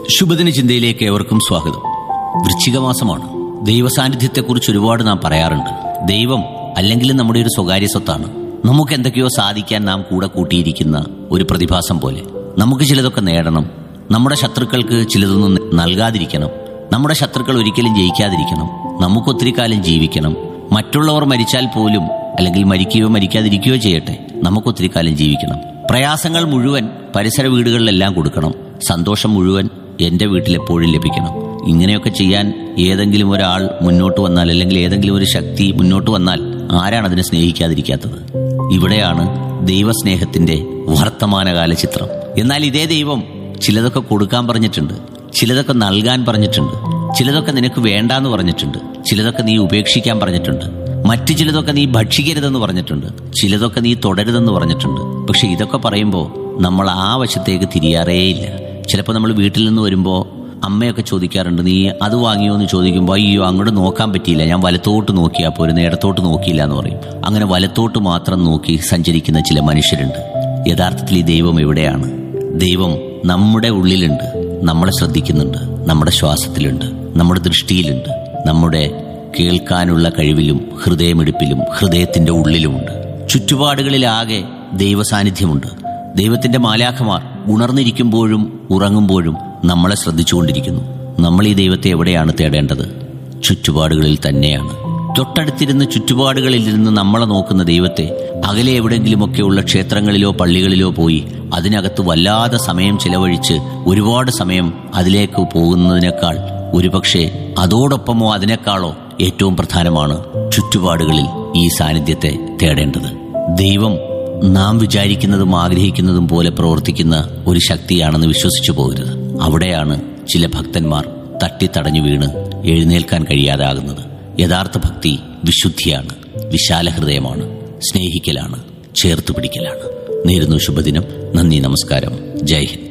ശുഭദിന ചിന്തയിലേക്ക് ഏവർക്കും സ്വാഗതം. വൃശ്ചികമാസമാണ്. ദൈവസാന്നിധ്യത്തെക്കുറിച്ച് ഒരുപാട് നാം പറയാറുണ്ട്. ദൈവം അല്ലെങ്കിലും നമ്മുടെ ഒരു സ്വകാര്യ സ്വത്താണ്. നമുക്ക് എന്തൊക്കെയോ സാധിക്കാൻ നാം കൂടെ കൂട്ടിയിരിക്കുന്ന ഒരു പ്രതിഭാസം പോലെ. നമുക്ക് ചിലതൊക്കെ നേടണം, നമ്മുടെ ശത്രുക്കൾക്ക് ചിലതൊന്നും നൽകാതിരിക്കണം, നമ്മുടെ ശത്രുക്കൾ ഒരിക്കലും ജയിക്കാതിരിക്കണം, നമുക്കൊത്തിരി കാലം ജീവിക്കണം, മറ്റുള്ളവർ മരിച്ചാൽ പോലും അല്ലെങ്കിൽ മരിക്കുകയോ മരിക്കാതിരിക്കുകയോ ചെയ്യട്ടെ, നമുക്കൊത്തിരി കാലം ജീവിക്കണം. പ്രയാസങ്ങൾ മുഴുവൻ പരിസര വീടുകളിലെല്ലാം കൊടുക്കണം, സന്തോഷം മുഴുവൻ എൻ്റെ വീട്ടിലെപ്പോഴും ലഭിക്കണം. ഇങ്ങനെയൊക്കെ ചെയ്യാൻ ഏതെങ്കിലും ഒരാൾ മുന്നോട്ട് വന്നാൽ, അല്ലെങ്കിൽ ഏതെങ്കിലും ഒരു ശക്തി മുന്നോട്ട് വന്നാൽ ആരാണ് അതിനെ സ്നേഹിക്കാതിരിക്കാത്തത്? ഇവിടെയാണ് ദൈവസ്നേഹത്തിന്റെ വർത്തമാനകാല ചിത്രം. എന്നാൽ ഇതേ ദൈവം ചിലതൊക്കെ കൊടുക്കാൻ പറഞ്ഞിട്ടുണ്ട്, ചിലതൊക്കെ നൽകാൻ പറഞ്ഞിട്ടുണ്ട്, ചിലതൊക്കെ നിനക്ക് വേണ്ടാന്ന് പറഞ്ഞിട്ടുണ്ട്, ചിലതൊക്കെ നീ ഉപേക്ഷിക്കാൻ പറഞ്ഞിട്ടുണ്ട്, മറ്റു ചിലതൊക്കെ നീ ഭക്ഷിക്കരുതെന്ന് പറഞ്ഞിട്ടുണ്ട്, ചിലതൊക്കെ നീ തുടരുതെന്ന് പറഞ്ഞിട്ടുണ്ട്. പക്ഷെ ഇതൊക്കെ പറയുമ്പോൾ നമ്മൾ ആ വശത്തേക്ക് തിരിയാറേയില്ല. ചിലപ്പോൾ നമ്മൾ വീട്ടിൽ നിന്ന് വരുമ്പോൾ അമ്മയൊക്കെ ചോദിക്കാറുണ്ട്, നീ അത് വാങ്ങിയോ എന്ന് ചോദിക്കുമ്പോൾ, അയ്യോ അങ്ങോട്ട് നോക്കാൻ പറ്റിയില്ല, ഞാൻ വലത്തോട്ട് നോക്കിയാൽ പോലും ഇടത്തോട്ട് നോക്കിയില്ല എന്ന് പറയും. അങ്ങനെ വലത്തോട്ട് മാത്രം നോക്കി സഞ്ചരിക്കുന്ന ചില മനുഷ്യരുണ്ട്. യഥാർത്ഥത്തിൽ ഈ ദൈവം എവിടെയാണ്? ദൈവം നമ്മുടെ ഉള്ളിലുണ്ട്, നമ്മളെ ശ്രദ്ധിക്കുന്നുണ്ട്, നമ്മുടെ ശ്വാസത്തിലുണ്ട്, നമ്മുടെ ദൃഷ്ടിയിലുണ്ട്, നമ്മുടെ കേൾക്കാനുള്ള കഴിവിലും ഹൃദയമിടിപ്പിലും ഹൃദയത്തിന്റെ ഉള്ളിലുമുണ്ട്. ചുറ്റുപാടുകളിലാകെ ദൈവസാന്നിധ്യമുണ്ട്. ദൈവത്തിന്റെ മാലാഖമാർ ഉണർന്നിരിക്കുമ്പോഴും ഉറങ്ങുമ്പോഴും നമ്മളെ ശ്രദ്ധിച്ചുകൊണ്ടിരിക്കുന്നു. നമ്മൾ ഈ ദൈവത്തെ എവിടെയാണ് തേടേണ്ടത്? ചുറ്റുപാടുകളിൽ തന്നെയാണ്. തൊട്ടടുത്തിരുന്ന് ചുറ്റുപാടുകളിൽ ഇരുന്ന് നമ്മളെ നോക്കുന്ന ദൈവത്തെ അകലെ എവിടെയെങ്കിലുമൊക്കെയുള്ള ക്ഷേത്രങ്ങളിലോ പള്ളികളിലോ പോയി അതിനകത്ത് വല്ലാതെ സമയം ചിലവഴിച്ച് ഒരുപാട് സമയം അതിലേക്ക് പോകുന്നതിനേക്കാൾ, ഒരുപക്ഷെ അതോടൊപ്പമോ അതിനേക്കാളോ ഏറ്റവും പ്രധാനമാണ് ചുറ്റുപാടുകളിൽ ഈ സാന്നിധ്യത്തെ തേടേണ്ടത്. ദൈവം നാം വിചാരിക്കുന്നതും ആഗ്രഹിക്കുന്നതും പോലെ പ്രവർത്തിക്കുന്ന ഒരു ശക്തിയാണെന്ന് വിശ്വസിച്ചു പോകരുത്. അവിടെയാണ് ചില ഭക്തന്മാർ തട്ടിത്തടഞ്ഞു വീണ് എഴുന്നേൽക്കാൻ കഴിയാതാകുന്നത്. യഥാർത്ഥ ഭക്തി വിശുദ്ധിയാണ്, വിശാല ഹൃദയമാണ്, സ്നേഹിക്കലാണ്, ചേർത്ത് പിടിക്കലാണ്. നേരുന്നു ശുഭദിനം. നന്ദി, നമസ്കാരം, ജയ് ഹിന്ദ്.